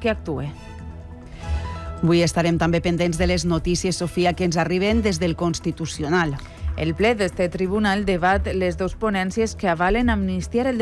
que actue. Avui estarem també pendents de les notícies, Sofia, que ens arriben des del Constitucional. El ple d'este tribunal debat les dos ponències que avalen amnistiar el